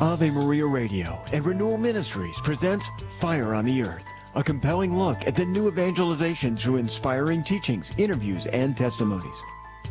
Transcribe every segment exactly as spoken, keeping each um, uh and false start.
Ave Maria Radio and Renewal Ministries presents Fire on the Earth, a compelling look at the new evangelization through inspiring teachings, interviews, and testimonies.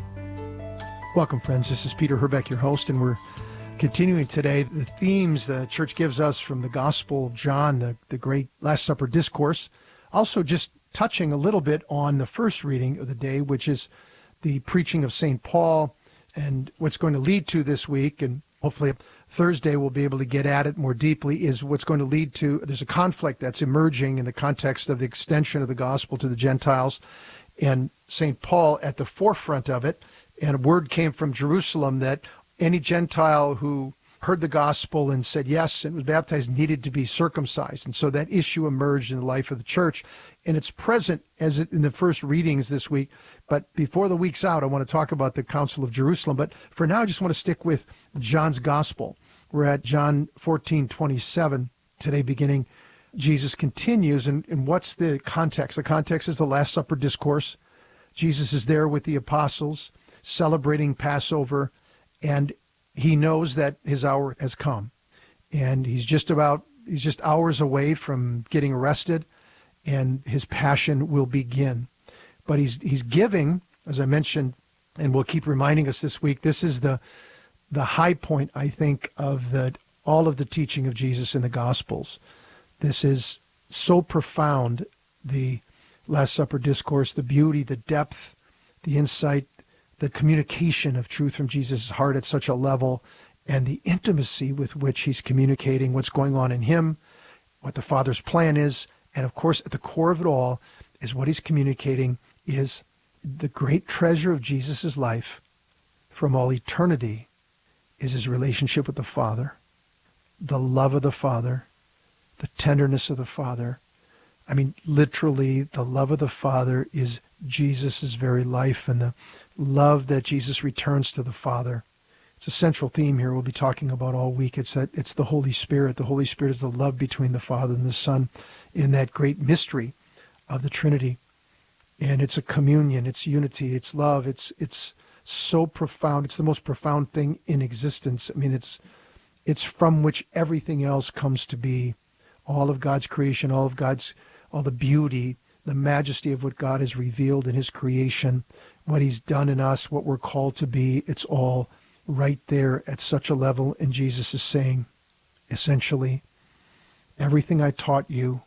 Welcome, friends. This is Peter Herbeck, your host, and we're continuing today the themes the church gives us from the Gospel of John, the, the great Last Supper discourse. Also just touching a little bit on the first reading of the day, which is the preaching of Saint Paul, and what's going to lead to this week, and hopefully Thursday we'll be able to get at it more deeply, is what's going to lead to, there's a conflict that's emerging in the context of the extension of the gospel to the Gentiles, and Saint Paul at the forefront of it. And a word came from Jerusalem that any Gentile who heard the gospel and said yes and was baptized needed to be circumcised. And so that issue emerged in the life of the church, and it's present as it, in the first readings this week. But before the week's out, I want to talk about the Council of Jerusalem. But for now, I just want to stick with John's gospel. We're at John fourteen twenty-seven today, beginning. Jesus continues, and, and what's the context? The context is the Last Supper discourse. Jesus is there with the apostles, celebrating Passover, and he knows that his hour has come, and he's just about, he's just hours away from getting arrested, and his passion will begin. But he's he's giving, as I mentioned, and we'll keep reminding us this week, this is the the high point, I think, of the all of the teaching of Jesus in the Gospels. This is so profound, the Last Supper discourse, the beauty, the depth, the insight, the communication of truth from Jesus' heart at such a level, and the intimacy with which he's communicating what's going on in him, what the Father's plan is, and of course, at the core of it all is what he's communicating is the great treasure of Jesus' life from all eternity is his relationship with the Father, the love of the Father, the tenderness of the Father. I mean, literally, the love of the Father is Jesus' very life, and the love that Jesus returns to the Father. It's a central theme here we'll be talking about all week. It's that it's the Holy Spirit. The Holy Spirit is the love between the Father and the Son in that great mystery of the Trinity. And it's a communion, it's unity, it's love, it's it's so profound. It's the most profound thing in existence. I mean, it's it's from which everything else comes to be. All of God's creation, all of God's, all the beauty, the majesty of what God has revealed in his creation, what he's done in us, what we're called to be, it's all right there at such a level. And Jesus is saying, essentially, everything I taught you,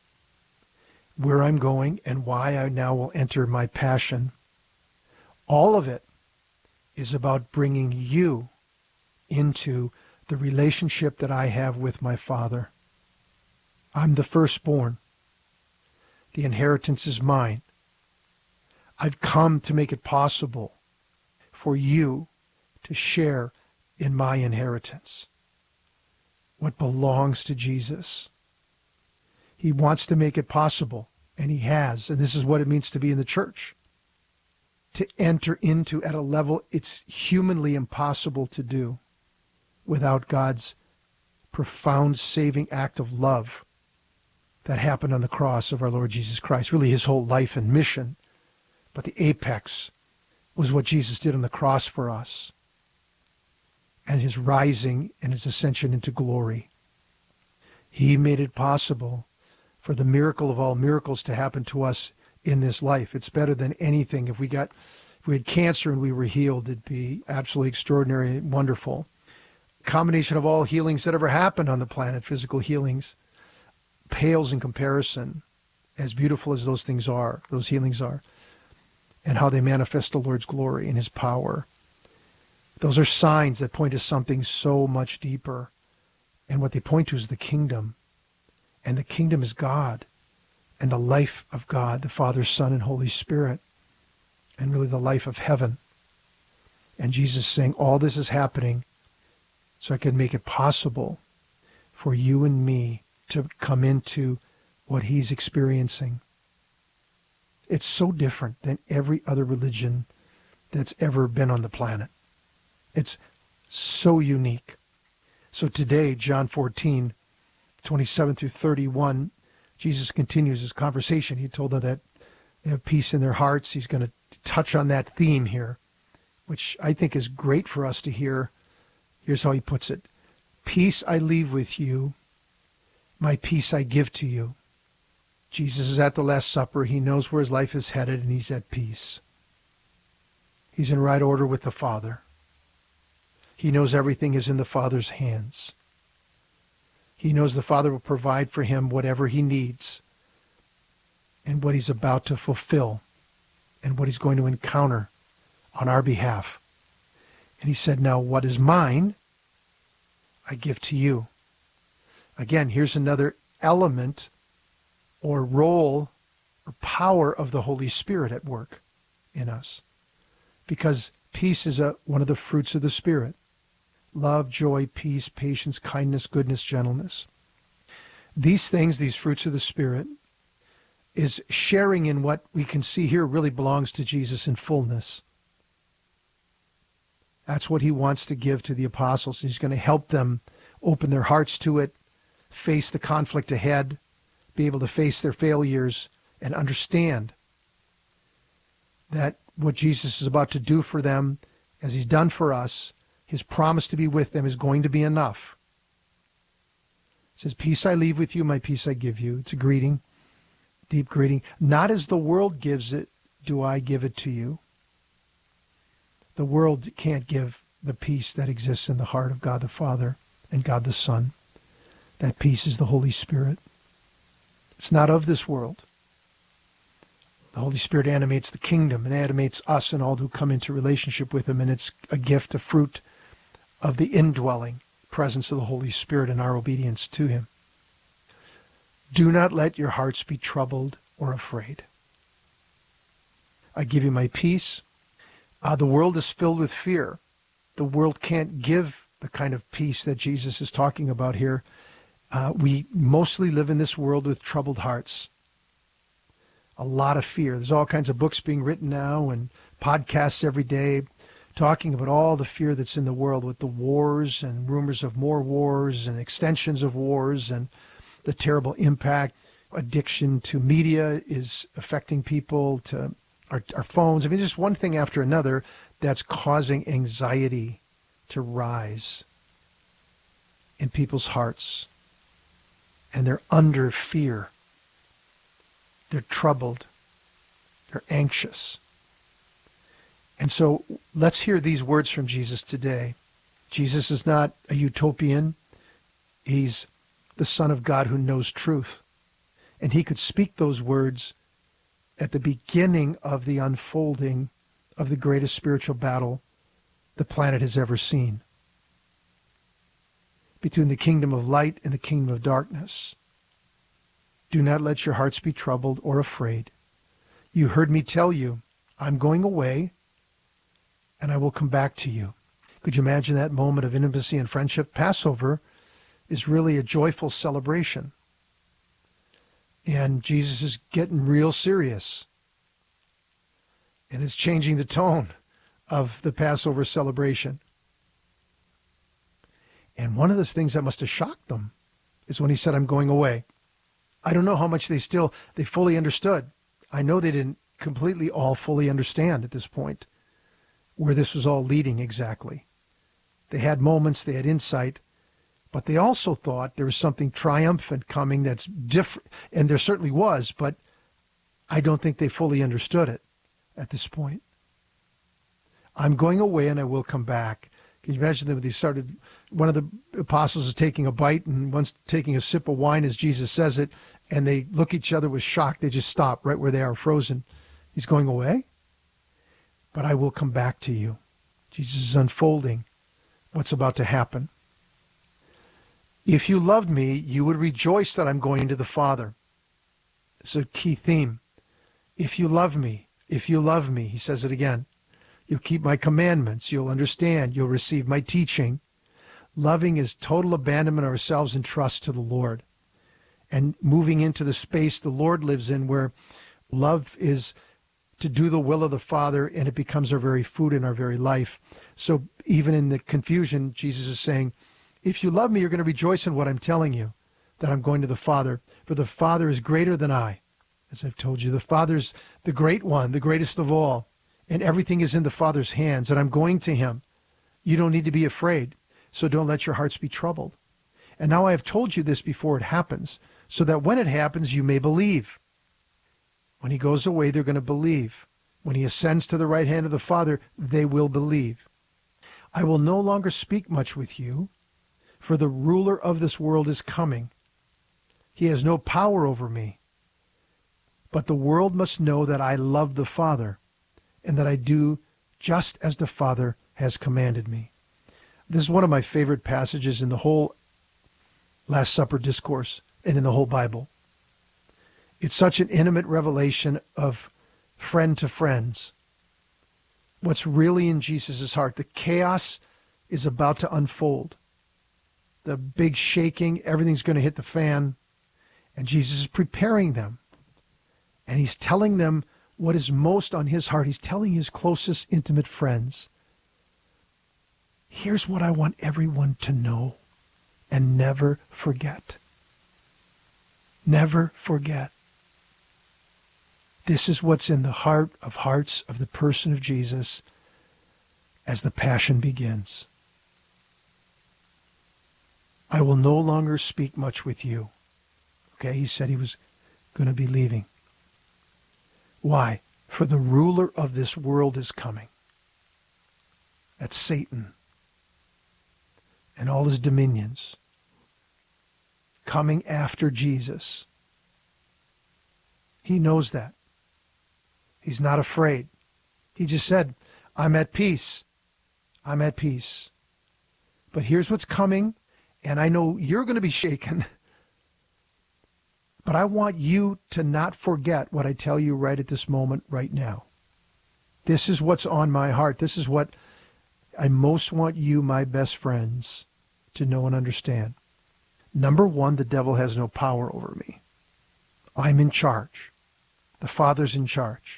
where I'm going, and why I now will enter my passion, all of it is about bringing you into the relationship that I have with my Father. I'm the firstborn. The inheritance is mine. I've come to make it possible for you to share in my inheritance, what belongs to Jesus. He wants to make it possible, and he has, and this is what it means to be in the church, to enter into at a level it's humanly impossible to do without God's profound saving act of love that happened on the cross of our Lord Jesus Christ, really his whole life and mission. But the apex was what Jesus did on the cross for us, and his rising and his ascension into glory. He made it possible for the miracle of all miracles to happen to us in this life. It's better than anything. If we got, if we had cancer and we were healed, it'd be absolutely extraordinary and wonderful. Combination of all healings that ever happened on the planet, physical healings, pales in comparison, as beautiful as those things are, those healings are, and how they manifest the Lord's glory and his power. Those are signs that point to something so much deeper. And what they point to is the kingdom. And the kingdom is God, and the life of God, the Father, Son, and Holy Spirit, and really the life of heaven. And Jesus is saying, all this is happening so I can make it possible for you and me to come into what he's experiencing. It's so different than every other religion that's ever been on the planet. It's so unique. So today, John fourteen, twenty-seven through thirty-one, Jesus continues his conversation. He told them that they have peace in their hearts. He's going to touch on that theme here, which I think is great for us to hear. Here's how he puts it. Peace I leave with you, my peace I give to you. Jesus is at the Last Supper. He knows where his life is headed, and he's at peace. He's in right order with the Father. He knows everything is in the Father's hands. He knows the Father will provide for him whatever he needs and what he's about to fulfill and what he's going to encounter on our behalf. And he said, now what is mine, I give to you. Again, here's another element or role or power of the Holy Spirit at work in us. Because peace is a, one of the fruits of the Spirit. Love, joy, peace, patience, kindness, goodness, gentleness. These things, these fruits of the Spirit, is sharing in what we can see here really belongs to Jesus in fullness. That's what he wants to give to the apostles. He's going to help them open their hearts to it, face the conflict ahead, be able to face their failures, and understand that what Jesus is about to do for them, as he's done for us, his promise to be with them is going to be enough. It says, peace I leave with you, my peace I give you. It's a greeting, deep greeting. Not as the world gives it, do I give it to you. The world can't give the peace that exists in the heart of God the Father and God the Son. That peace is the Holy Spirit. It's not of this world. The Holy Spirit animates the kingdom and animates us and all who come into relationship with him, and it's a gift, a fruit of the indwelling presence of the Holy Spirit and our obedience to him. Do not let your hearts be troubled or afraid. I give you my peace. Uh, the world is filled with fear. The world can't give the kind of peace that Jesus is talking about here. Uh, we mostly live in this world with troubled hearts. A lot of fear. There's all kinds of books being written now and podcasts every day talking about all the fear that's in the world with the wars and rumors of more wars and extensions of wars and the terrible impact. Addiction to media is affecting people, to our, our phones. I mean, just one thing after another that's causing anxiety to rise in people's hearts. And they're under fear. They're troubled. They're anxious. And so let's hear these words from Jesus today. Jesus is not a utopian. He's the Son of God who knows truth. And he could speak those words at the beginning of the unfolding of the greatest spiritual battle the planet has ever seen, between the kingdom of light and the kingdom of darkness. Do not let your hearts be troubled or afraid. You heard me tell you, I'm going away, and I will come back to you. Could you imagine that moment of intimacy and friendship? Passover is really a joyful celebration. And Jesus is getting real serious. And it's changing the tone of the Passover celebration. And one of the things that must have shocked them is when he said, I'm going away. I don't know how much they still, they fully understood. I know they didn't completely all fully understand at this point where this was all leading exactly. They had moments, they had insight, but they also thought there was something triumphant coming that's different, and there certainly was, but I don't think they fully understood it at this point. I'm going away and I will come back. Can you imagine that when they started, one of the apostles is taking a bite and one's taking a sip of wine as Jesus says it, and they look at each other with shock. They just stop right where they are, frozen. He's going away? But I will come back to you. Jesus is unfolding what's about to happen. If you loved me, you would rejoice that I'm going to the Father. It's a key theme. If you love me, if you love me, he says it again. You'll keep my commandments. You'll understand. You'll receive my teaching. Loving is total abandonment of ourselves and trust to the Lord. And moving into the space the Lord lives in, where love is to do the will of the Father, and it becomes our very food in our very life. So even in the confusion, Jesus is saying, if you love me, you're going to rejoice in what I'm telling you, that I'm going to the Father. For the Father is greater than I. As I've told you, the Father's the great one, the greatest of all. And everything is in the Father's hands, and I'm going to him. You don't need to be afraid. so don't let your hearts be troubled. And now I have told you this before it happens, so that when it happens, you may believe. When he goes away, they're going to believe. When he ascends to the right hand of the Father, they will believe. I will no longer speak much with you, for the ruler of this world is coming. He has no power over me. But the world must know that I love the Father, and that I do just as the Father has commanded me. This is one of my favorite passages in the whole Last Supper discourse and in the whole Bible. It's such an intimate revelation of friend to friends. What's really in Jesus' heart. The chaos is about to unfold. The big shaking, everything's going to hit the fan. And Jesus is preparing them. And he's telling them what is most on his heart. He's telling his closest, intimate friends, here's what I want everyone to know and never forget. Never forget. This is what's in the heart of hearts of the person of Jesus as the passion begins. I will no longer speak much with you. Okay, he said he was going to be leaving. Why? For the ruler of this world is coming. That's Satan and all his dominions coming after Jesus. He knows that. He's not afraid. He just said, I'm at peace. I'm at peace. But here's what's coming, and I know you're going to be shaken. But I want you to not forget what I tell you right at this moment, right now. This is what's on my heart. This is what I most want you, my best friends, to know and understand. Number one, the devil has no power over me. I'm in charge. The Father's in charge.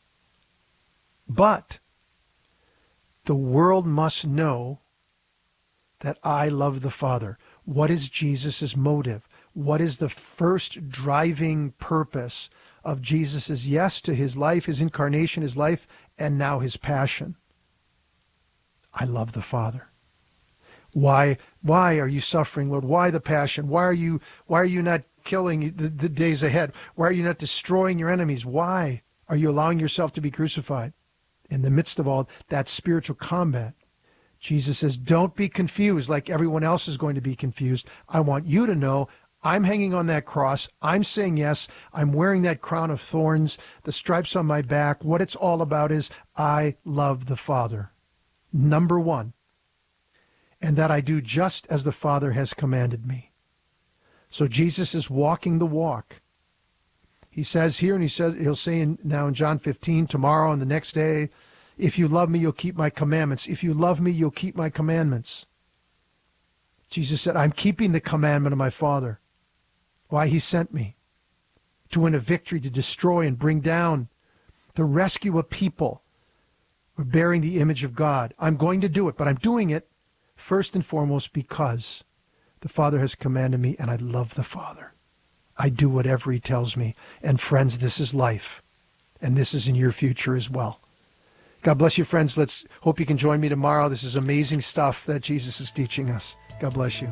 But the world must know that I love the Father. What is Jesus' motive? What is the first driving purpose of Jesus' yes to his life, his incarnation, his life, and now his passion? I love the Father. Why, why are you suffering, Lord? Why the passion? Why are you, why are you not killing the, the days ahead? Why are you not destroying your enemies? Why are you allowing yourself to be crucified? In the midst of all that spiritual combat, Jesus says, don't be confused like everyone else is going to be confused. I want you to know I'm hanging on that cross. I'm saying yes. I'm wearing that crown of thorns, the stripes on my back. What it's all about is I love the Father. Number one. And that I do just as the Father has commanded me. So Jesus is walking the walk. He says here, and he says, he'll say in, now in John fifteen, tomorrow and the next day, if you love me, you'll keep my commandments. If you love me, you'll keep my commandments. Jesus said, I'm keeping the commandment of my Father. Why? He sent me to win a victory, to destroy and bring down, to rescue a people who are bearing the image of God. I'm going to do it, but I'm doing it first and foremost because the Father has commanded me, and I love the Father. I do whatever he tells me. And friends, this is life. And this is in your future as well. God bless you, friends. Let's hope you can join me tomorrow. This is amazing stuff that Jesus is teaching us. God bless you.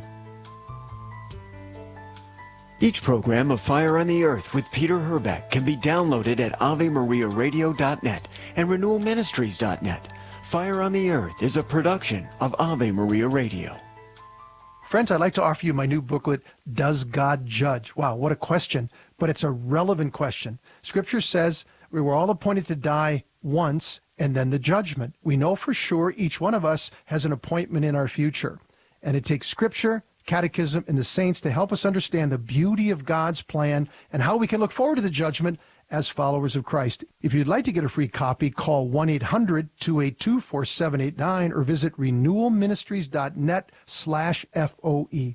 Each program of Fire on the Earth with Peter Herbeck can be downloaded at ave maria radio dot net and renewal ministries dot net. Fire on the Earth is a production of Ave Maria Radio. Friends, I'd like to offer you my new booklet, Does God Judge? Wow, what a question, but it's a relevant question. Scripture says we were all appointed to die once and then the judgment. We know for sure each one of us has an appointment in our future. And it takes Scripture, Catechism, and the saints to help us understand the beauty of God's plan and how we can look forward to the judgment as followers of Christ. If you'd like to get a free copy, call one eight hundred two eight two four seven eight nine or visit renewal ministries dot net slash F O E.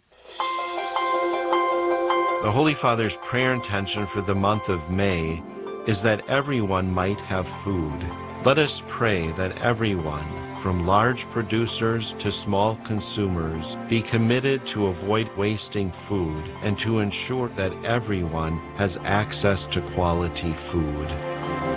The Holy Father's prayer intention for the month of May is that everyone might have food. Let us pray that everyone, from large producers to small consumers, be committed to avoid wasting food and to ensure that everyone has access to quality food.